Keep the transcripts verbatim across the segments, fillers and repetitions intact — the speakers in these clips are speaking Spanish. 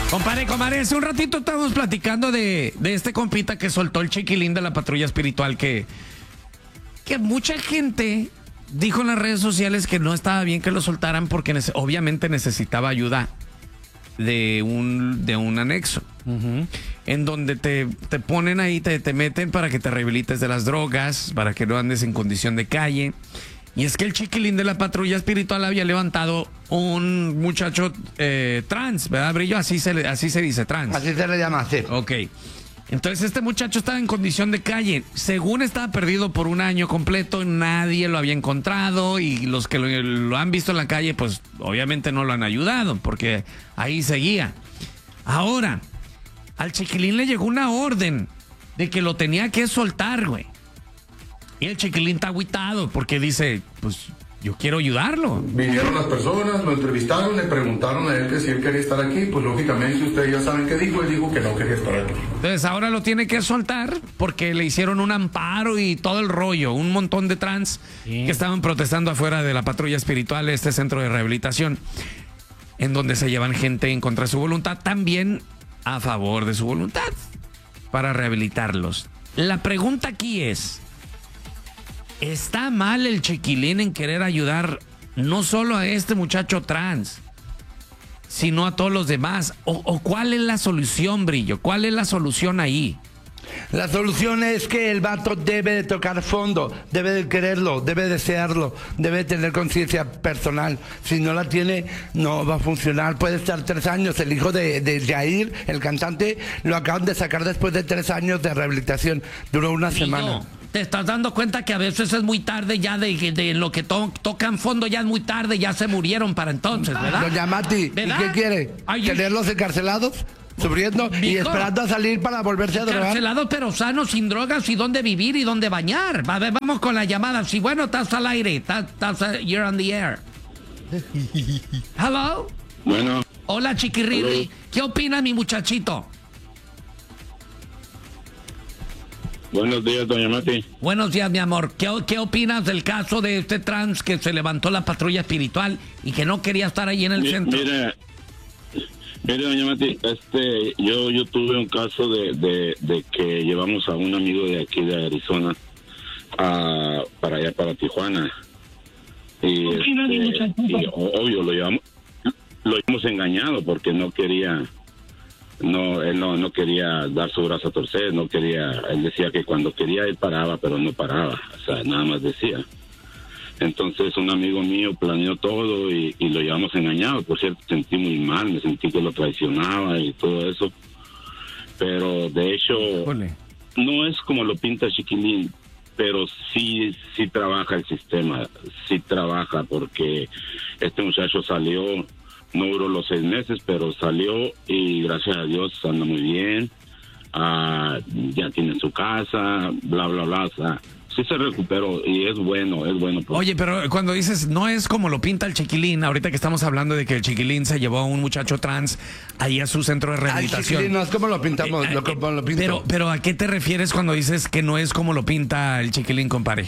Compadre, compadre, hace un ratito estábamos platicando de, de este compita que soltó el chiquilín de la patrulla espiritual, que, que mucha gente dijo en las redes sociales que no estaba bien que lo soltaran porque nece- obviamente necesitaba ayuda de un, de un anexo, uh-huh. en donde te, te ponen ahí, te, te meten para que te rehabilites de las drogas, para que no andes en condición de calle. Y es que el chiquilín de la patrulla espiritual había levantado un muchacho eh, trans, ¿verdad, Brillo? Así se, le, así se dice, trans. Así se le llama, sí. Ok. Entonces este muchacho estaba en condición de calle. Según estaba perdido por un año completo, nadie lo había encontrado y los que lo, lo han visto en la calle, pues obviamente no lo han ayudado porque ahí seguía. Ahora, al chiquilín le llegó una orden de que lo tenía que soltar, güey. Y el chiquilín está agüitado porque dice, pues yo quiero ayudarlo. Vinieron las personas, lo entrevistaron, le preguntaron a él que si él quería estar aquí, pues lógicamente ustedes ya saben qué dijo, él dijo que no quería estar aquí. Entonces ahora lo tiene que soltar porque le hicieron un amparo y todo el rollo, un montón de trans sí. que estaban protestando afuera de la patrulla espiritual, este centro de rehabilitación, en donde se llevan gente en contra de su voluntad, también a favor de su voluntad, para rehabilitarlos. La pregunta aquí es, ¿está mal el chiquilín en querer ayudar no solo a este muchacho trans, sino a todos los demás? ¿O, o cuál es la solución, Brillo? ¿Cuál es la solución ahí? La solución es que el vato debe de tocar fondo, debe de quererlo, debe de desearlo, debe de tener conciencia personal. Si no la tiene, no va a funcionar. Puede estar tres años. El hijo de, de Jair, el cantante, lo acaban de sacar después de tres años de rehabilitación. Duró una Brillo, semana. ¿te estás dando cuenta que a veces es muy tarde ya de, de lo que to, tocan fondo? Ya es muy tarde, ya se murieron para entonces, ¿verdad? Doña Mati, ¿verdad? ¿y qué quiere? Ay, ¿Tenerlos encarcelados? Sufriendo y Mijo, esperando a salir para volverse a drogar. Encarcelados pero sanos, sin drogas y dónde vivir y dónde bañar. A ver, vamos con la llamada. Si bueno, estás al aire. Estás, estás, you're on the air. Hello. Bueno. Hola, Chiquirri. Hello. ¿Qué opina mi muchachito? Buenos días, doña Mati. Buenos días, mi amor. ¿Qué, ¿Qué opinas del caso de este trans que se levantó la patrulla espiritual y que no quería estar ahí en el Mi, centro? Mire, mire, doña Mati, este, yo, yo tuve un caso de, de, de que llevamos a un amigo de aquí de Arizona a, para allá, para Tijuana. Y, este, y obvio, lo llevamos, lo hemos engañado porque no quería... No, él no, no quería dar su brazo a torcer, no quería, él decía que cuando quería él paraba, pero no paraba, o sea, nada más decía. Entonces un amigo mío planeó todo y, y lo llevamos engañado. Por cierto, sentí muy mal, me sentí que lo traicionaba y todo eso. Pero de hecho, Ole. no es como lo pinta Chiquilín, pero sí, sí trabaja el sistema, sí trabaja, porque este muchacho salió... No duró los seis meses, pero salió y gracias a Dios anda muy bien. Uh, ya tiene su casa, bla, bla, bla. O sea, sí se recuperó y es bueno, es bueno. Porque... Oye, pero cuando dices no es como lo pinta el Chiquilín, ahorita que estamos hablando de que el Chiquilín se llevó a un muchacho trans ahí a su centro de rehabilitación. Ay, Chiquilín, no es como lo pintamos, eh, lo, como lo pinto. Pero, pero ¿a qué te refieres cuando dices que no es como lo pinta el Chiquilín, compadre?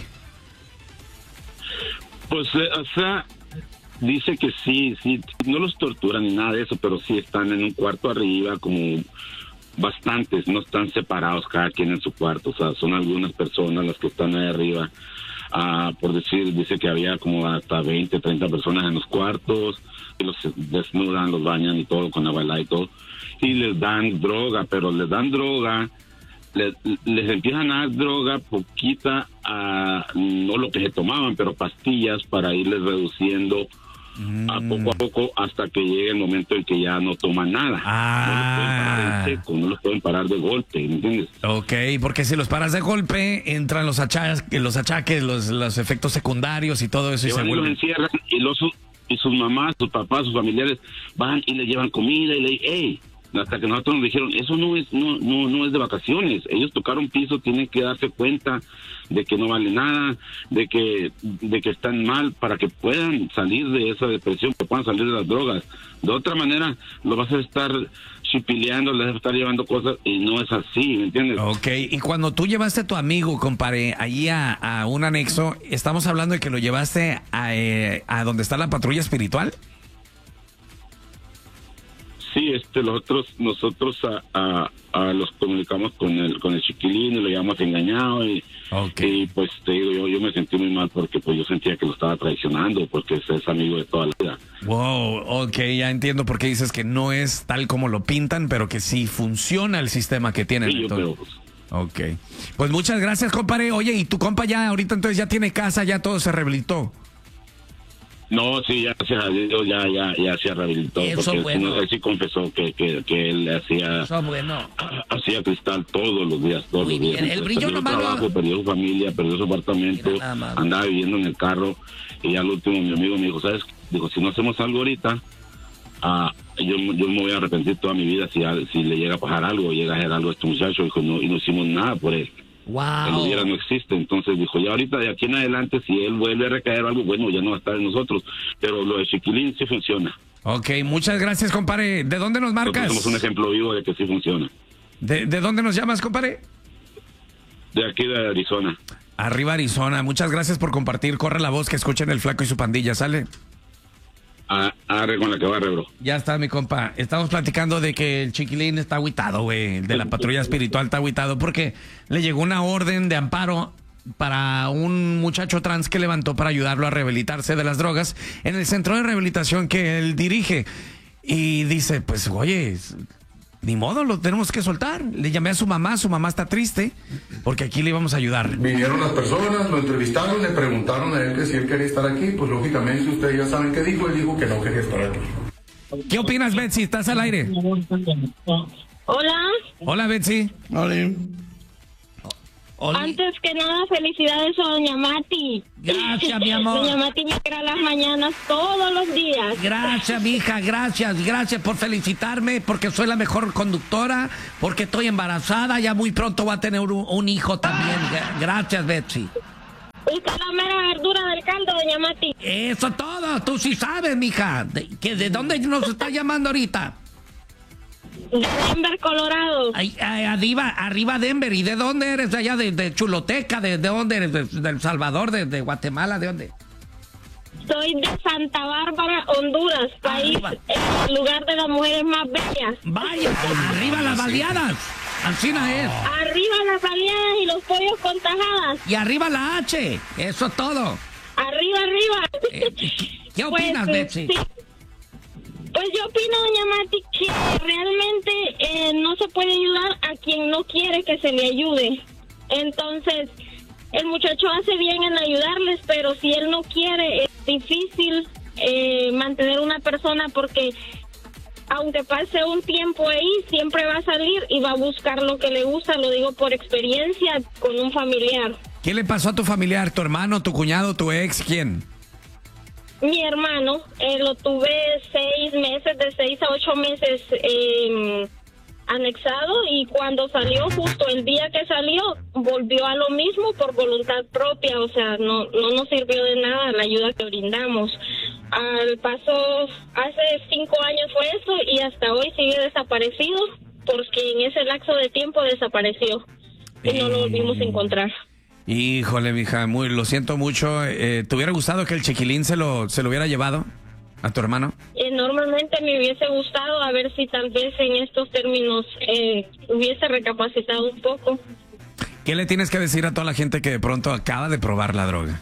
Pues, eh, o sea... Dice que sí, sí, no los torturan ni nada de eso, pero sí están en un cuarto arriba, como bastantes, no están separados cada quien en su cuarto, o sea, son algunas personas las que están ahí arriba. Ah, por decir, dice que había como hasta veinte, treinta personas en los cuartos, y los desnudan, los bañan y todo con agua helada y todo, y les dan droga, pero les dan droga, les, les empiezan a dar droga poquita, a, no lo que se tomaban, pero pastillas para irles reduciendo a poco a poco hasta que llegue el momento en que ya no toman nada. Ah. No los pueden parar en seco, no los pueden parar de golpe, ¿entiendes? Ok, porque si los paras de golpe, entran los achaques, los, achaques, los, los efectos secundarios y todo eso. Y, y se van y los encierran y, los, y sus mamás, sus papás, sus familiares van y le llevan comida y le dicen, hey, hasta que nosotros nos dijeron, eso no es no no no es de vacaciones, ellos tocaron piso, tienen que darse cuenta de que no vale nada, de que de que están mal para que puedan salir de esa depresión, que puedan salir de las drogas. De otra manera, lo vas a estar chipileando, le vas a estar llevando cosas y no es así, ¿me entiendes? Ok, y cuando tú llevaste a tu amigo, compadre, allí a, a un anexo, ¿estamos hablando de que lo llevaste a, eh, a donde está la patrulla espiritual? Sí, sí, este, nosotros, nosotros a, a, a los comunicamos con el, con el chiquilín y lo llamamos engañado y, okay. y pues te digo, yo, yo me sentí muy mal porque pues yo sentía que lo estaba traicionando porque es, es amigo de toda la vida. Wow, ok, ya entiendo por qué dices que no es tal como lo pintan, pero que sí funciona el sistema que tienen. Sí, yo creo, pues. Ok, pues muchas gracias, compadre. Oye, ¿y tu compa ya ahorita entonces ya tiene casa, ya todo se rehabilitó? No, sí, ya, ya, ya, ya se rehabilitó. Eso porque bueno. él, él sí confesó que, que, que él hacía, Eso bueno. hacía cristal todos los días, todos Muy los días. bien, el brillo perdió nomás trabajo, lo- perdió su familia, perdió su apartamento, Mira, nada más. andaba viviendo en el carro y al último mi amigo me dijo, ¿sabes? Dijo, si no hacemos algo ahorita, ah, yo, yo me voy a arrepentir toda mi vida si, si le llega a pasar algo, llega a hacer algo a este muchacho. Dijo, no, y no hicimos nada por él. El Wow. hubiera no existe, entonces dijo, ya ahorita de aquí en adelante, si él vuelve a recaer algo, bueno, ya no va a estar en nosotros, pero lo de Chiquilín sí funciona. Ok, muchas gracias, compadre. ¿De dónde nos Nosotros marcas? somos un ejemplo vivo de que sí funciona. ¿De, de dónde nos llamas, compadre? De aquí de Arizona. Arriba, Arizona. Muchas gracias por compartir. Corre la voz que escuchen el Flaco y su pandilla, ¿sale? A, arre con la que barre, bro. Ya está, mi compa. Estamos platicando de que el chiquilín está agüitado, güey. El de la patrulla espiritual está agüitado porque le llegó una orden de amparo para un muchacho trans que levantó para ayudarlo a rehabilitarse de las drogas en el centro de rehabilitación que él dirige. Y dice, pues, oye, ni modo, lo tenemos que soltar. Le llamé a su mamá, su mamá está triste porque aquí le íbamos a ayudar. Vinieron las personas, lo entrevistaron, le preguntaron a él que si él quería estar aquí, pues lógicamente ustedes ya saben qué dijo, él dijo que no quería estar aquí. ¿Qué opinas, Betsy? ¿Estás al aire? Hola, Hola, Betsy. Hola. Hola. antes que nada, felicidades a Doña Mati. Gracias, mi amor. Doña Mati me crea las mañanas todos los días. Gracias, mija, gracias, gracias por felicitarme, porque soy la mejor conductora, porque estoy embarazada, ya muy pronto voy a tener un, un hijo también. Gracias, Betsy. Usted es la mera verdura del caldo, Doña Mati. Eso todo, tú sí sabes, mija. ¿De, que, ¿de dónde nos está llamando ahorita? De Denver, Colorado. Ay, ay, arriba, arriba Denver. ¿Y de dónde eres? ¿De allá? ¿De, de Chuloteca? ¿De, de dónde eres? ¿De, de El Salvador? ¿De, de Guatemala? ¿De dónde? Soy de Santa Bárbara, Honduras, país, Arriba. el lugar de las mujeres más bellas. Vaya, arriba las baleadas. Ancina es. Arriba las baleadas y los pollos con tajadas. Y arriba la H. Eso es todo. Arriba, arriba. Eh, ¿Qué opinas, Pues, Betsy? sí. Pues yo opino, Doña Mati, que realmente eh, no se puede ayudar a quien no quiere que se le ayude. Entonces, el muchacho hace bien en ayudarles, pero si él no quiere, es difícil eh, mantener una persona porque aunque pase un tiempo ahí, siempre va a salir y va a buscar lo que le gusta, lo digo por experiencia con un familiar. ¿Qué le pasó a tu familiar? ¿Tu hermano, tu cuñado, tu ex? ¿Quién? Mi hermano, eh, lo tuve seis meses, de seis a ocho meses eh, anexado, y cuando salió, justo el día que salió, volvió a lo mismo por voluntad propia, o sea, no, no nos sirvió de nada la ayuda que brindamos. Al paso, hace cinco años fue eso, y hasta hoy sigue desaparecido, porque en ese lapso de tiempo desapareció y no lo volvimos a encontrar. Híjole, mija, muy, lo siento mucho. Eh, ¿Te hubiera gustado que el chiquilín se lo, se lo hubiera llevado a tu hermano? Enormemente me hubiese gustado a ver si tal vez en estos términos eh, hubiese recapacitado un poco. ¿Qué le tienes que decir a toda la gente que de pronto acaba de probar la droga?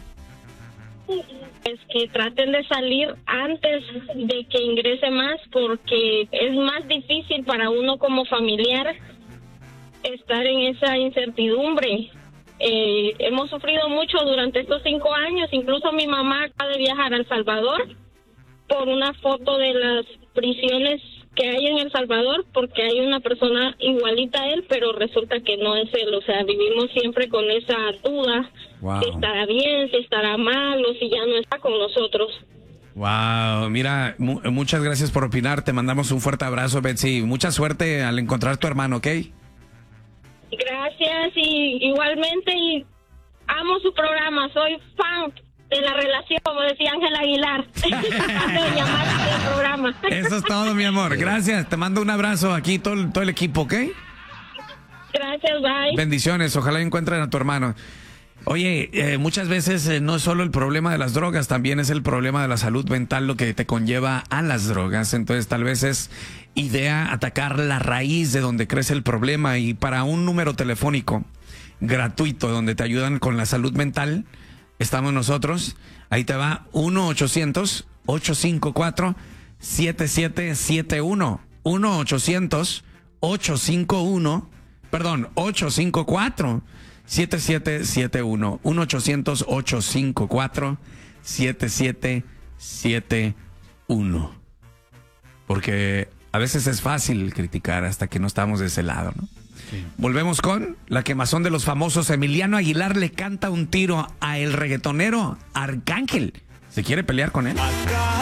Es que traten de salir antes de que ingrese más, porque es más difícil para uno como familiar estar en esa incertidumbre. Eh, hemos sufrido mucho durante estos cinco años, incluso mi mamá acaba de viajar a El Salvador por una foto de las prisiones que hay en El Salvador, porque hay una persona igualita a él, pero resulta que no es él. O sea, vivimos siempre con esa duda, Wow. si estará bien, si estará mal o si ya no está con nosotros. Wow, mira, mu muchas gracias por opinar. Te mandamos un fuerte abrazo, Betsy. Mucha suerte al encontrar tu hermano, ¿ok? Gracias, y igualmente, y amo su programa, soy fan de la relación, como decía Ángel Aguilar. De llamarse el programa. Eso es todo, mi amor. Gracias. Te mando un abrazo aquí, todo, el- todo el equipo, ¿ok? Gracias, bye. Bendiciones. Ojalá encuentren a tu hermano. Oye, eh, muchas veces eh, no es solo el problema de las drogas, también es el problema de la salud mental lo que te conlleva a las drogas. Entonces tal vez es idea atacar la raíz de donde crece el problema, y para un número telefónico gratuito donde te ayudan con la salud mental, estamos nosotros. Ahí te va: uno ochocientos, ochocientos cincuenta y cuatro, siete siete siete uno. uno ochocientos, ochocientos cincuenta y uno, perdón, ochocientos cincuenta y cuatro, siete siete siete uno. uno ochocientos, ochocientos cincuenta y cuatro, siete siete siete uno. Porque a veces es fácil criticar hasta que no estamos de ese lado, ¿no? Sí. Volvemos con la quemazón de los famosos. Emiliano Aguilar le canta un tiro a el reggaetonero Arcángel. ¿Se quiere pelear con él?